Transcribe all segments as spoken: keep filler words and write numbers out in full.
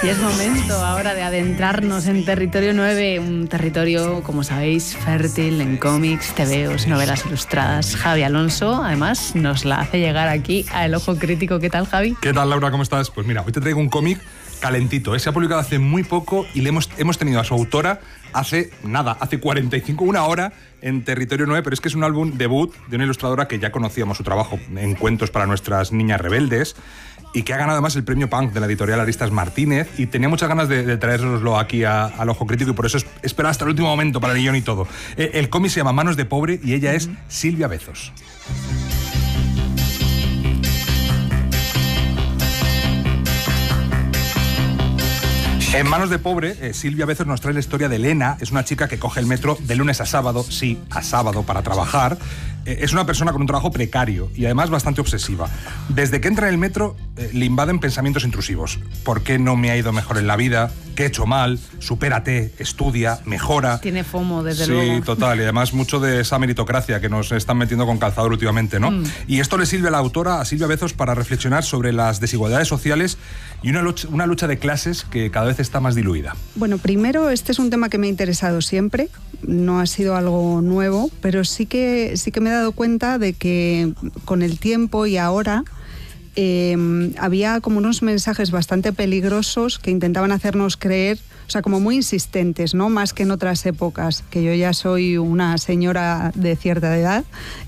Y es momento ahora de adentrarnos en Territorio nueve, un territorio, como sabéis, fértil en cómics, tebeos, novelas ilustradas. Javi Alonso, además, nos la hace llegar aquí a El Ojo Crítico. ¿Qué tal, Javi? ¿Qué tal, Laura? ¿Cómo estás? Pues mira, hoy te traigo un cómic calentito. ¿eh? Se ha publicado hace muy poco y le hemos, hemos tenido a su autora hace nada, hace cuarenta y cinco, una hora en Territorio nueve, pero es que es un álbum debut de una ilustradora que ya conocíamos su trabajo en Cuentos para nuestras niñas rebeldes y que ha ganado además el premio Punk de la editorial Aristas Martínez, y tenía muchas ganas de, de traéroslo aquí a, al Ojo Crítico, y por eso he esperado hasta el último momento para el guión y todo. Eh, el cómic se llama Manos de Pobre y ella es Silvia Bezos. En Manos de Pobre, eh, Silvia Bezos nos trae la historia de Elena. Es una chica que coge el metro de lunes a sábado, sí, a sábado, para trabajar. Eh, es una persona con un trabajo precario y además bastante obsesiva. Desde que entra en el metro, eh, le invaden pensamientos intrusivos. ¿Por qué no me ha ido mejor en la vida? ¿Qué he hecho mal? Supérate, estudia, mejora. Tiene FOMO, desde sí, luego. Sí, total. Y además mucho de esa meritocracia que nos están metiendo con calzador últimamente, ¿no? Mm. Y esto le sirve a la autora, a Silvia Bezos, para reflexionar sobre las desigualdades sociales y una lucha, una lucha de clases que cada vez está más diluida. Bueno, primero, este es un tema que me ha interesado siempre. No ha sido algo nuevo, pero sí que, sí que me he dado cuenta de que con el tiempo y ahora eh, había como unos mensajes bastante peligrosos que intentaban hacernos creer, o sea, como muy insistentes, ¿no? Más que en otras épocas, que yo ya soy una señora de cierta edad,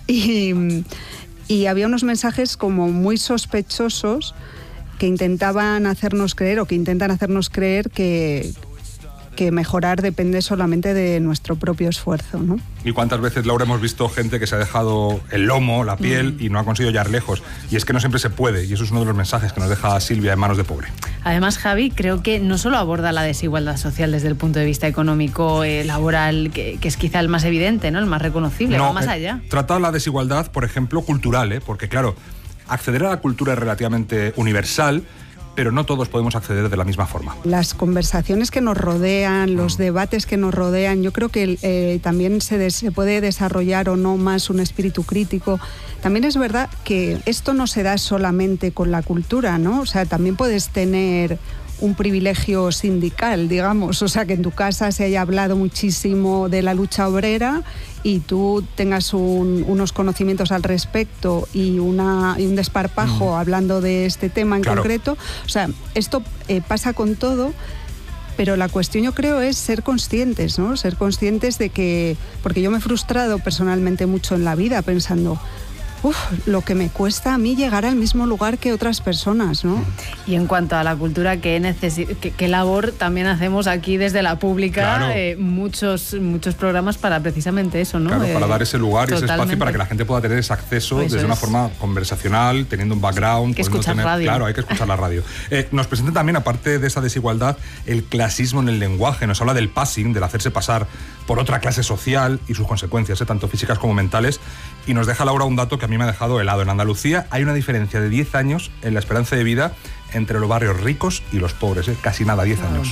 y, y había unos mensajes como muy sospechosos que intentaban hacernos creer, o que intentan hacernos creer que, que mejorar depende solamente de nuestro propio esfuerzo, ¿no? ¿Y cuántas veces, Laura, hemos visto gente que se ha dejado el lomo, la piel, mm. y no ha conseguido llegar lejos? Y es que no siempre se puede, y eso es uno de los mensajes que nos deja Silvia en Manos de Pobre. Además, Javi, creo que no solo aborda la desigualdad social desde el punto de vista económico, eh, laboral, que, que es quizá el más evidente, ¿no? El más reconocible, no, va más eh, allá. Trata la desigualdad, por ejemplo, cultural, ¿eh? Porque claro, acceder a la cultura es relativamente universal, pero no todos podemos acceder de la misma forma. Las conversaciones que nos rodean, los mm. debates que nos rodean, yo creo que eh, también se, des, se puede desarrollar o no más un espíritu crítico. También es verdad que esto no se da solamente con la cultura, ¿no? O sea, también puedes tener un privilegio sindical, digamos, o sea, que en tu casa se haya hablado muchísimo de la lucha obrera y tú tengas un, unos conocimientos al respecto y, una, y un desparpajo mm. hablando de este tema en claro. concreto. O sea, esto eh, pasa con todo, pero la cuestión, yo creo, es ser conscientes, ¿no? Ser conscientes de que, porque yo me he frustrado personalmente mucho en la vida pensando, uf, lo que me cuesta a mí llegar al mismo lugar que otras personas, ¿no? Y en cuanto a la cultura, ¿qué, necesi- qué, qué labor también hacemos aquí desde la pública? Claro. Eh, muchos, muchos programas para precisamente eso, ¿no? Claro, eh, para dar ese lugar y ese espacio para que la gente pueda tener ese acceso eso desde una es. forma conversacional, teniendo un background. Hay que escuchar tener, radio. Claro, hay que escuchar la radio. Eh, nos presenta también, aparte de esa desigualdad, el clasismo en el lenguaje. Nos habla del passing, del hacerse pasar por otra clase social y sus consecuencias, eh, tanto físicas como mentales. Y nos deja, Laura, un dato que a mí me ha dejado helado. En Andalucía hay una diferencia de diez años en la esperanza de vida entre los barrios ricos y los pobres, ¿eh? Casi nada, diez años.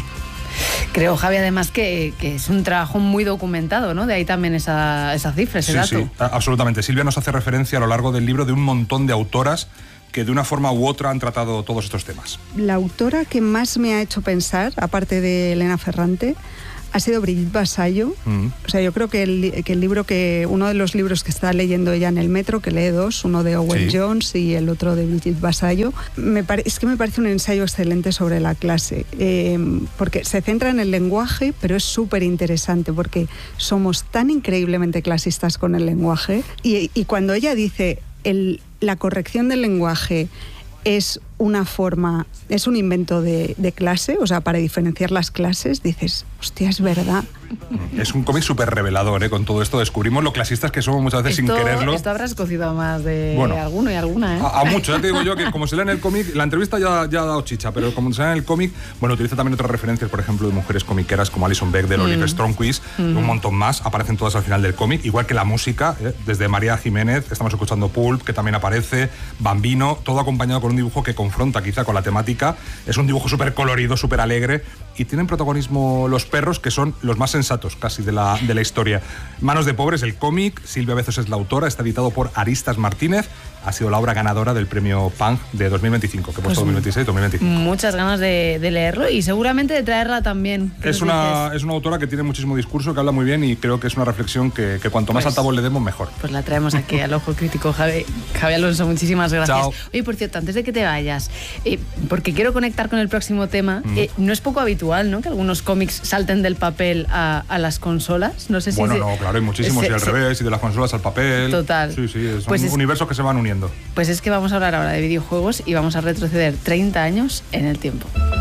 Creo, Javi, además que, que es un trabajo muy documentado, ¿no? De ahí también esa, esa cifra, ese sí, dato. Sí, absolutamente. Silvia nos hace referencia a lo largo del libro de un montón de autoras que de una forma u otra han tratado todos estos temas. La autora que más me ha hecho pensar, aparte de Elena Ferrante, ha sido Brigitte Vasallo. Mm. O sea, yo creo que el, que el libro que, uno de los libros que está leyendo ella en el metro, que lee dos, uno de Owen sí. Jones y el otro de Brigitte Vasallo, me pare, es que me parece un ensayo excelente sobre la clase, eh, porque se centra en el lenguaje, pero es súper interesante porque somos tan increíblemente clasistas con el lenguaje, y, y cuando ella dice el, la corrección del lenguaje es una forma, es un invento de, de clase, o sea, para diferenciar las clases, dices, hostia, es verdad. Es un cómic súper revelador, ¿eh? Con todo esto descubrimos lo clasistas que somos muchas veces esto, sin quererlo. Esto habrás cocido más de bueno, alguno y alguna, ¿eh? A, a mucho, ya te digo yo que como se lee en el cómic, la entrevista ya, ya ha dado chicha, pero como se lee en el cómic, bueno, utiliza también otras referencias, por ejemplo, de mujeres comiqueras como Alison Bechdel, mm. Oliver Stromquist, mm. un montón más, aparecen todas al final del cómic, igual que la música, ¿eh? Desde María Jiménez, estamos escuchando Pulp, que también aparece, Bambino, todo acompañado con un dibujo que confronta quizá con la temática. Es un dibujo súper colorido, súper alegre, y tienen protagonismo los perros, que son los más sensatos casi de la, de la historia. Manos de pobres, el cómic, Silvia Bezos es la autora, está editado por Aristas Martínez, ha sido la obra ganadora del premio Punk de dos mil veinticinco, que he puesto pues dos mil veintiséis dos mil veinticinco. Muchas ganas de, de leerlo y seguramente de traerla también. Es una, es una autora que tiene muchísimo discurso, que habla muy bien y creo que es una reflexión que, que cuanto más pues, altavoz le demos, mejor. Pues la traemos aquí al Ojo Crítico. Javi, Javi Alonso, muchísimas gracias. Chao. Oye, por cierto, antes de que te vayas, eh, porque quiero conectar con el próximo tema, mm. eh, no es poco habitual, ¿no?, que algunos cómics salten del papel a, a las consolas. No sé si bueno, se, no, claro, hay muchísimos, se, y al se, revés, y de las consolas al papel. Total. Sí, sí, son pues universos es, que se van uniendo. Pues es que vamos a hablar ahora de videojuegos y vamos a retroceder treinta años en el tiempo.